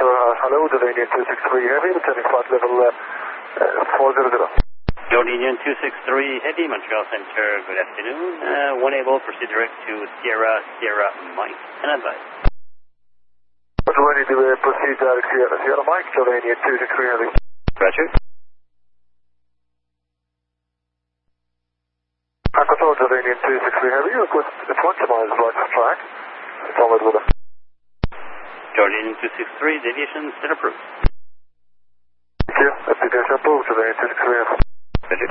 hello, Jordanian 263 Heavy, returning flight level 400. Jordanian 263 Heavy, Montreal Center, good afternoon. One able, proceed direct to Sierra Mike, and advise. Ready to proceed direct to Sierra Mike, Jordanian 263 Heavy. Roger. Control, Jordanian 263 Heavy, request 20 miles right of track. It's all with us. Jordanian 263, deviation still approved. Thank you. That's the approved, Jordanian 263 Heavy.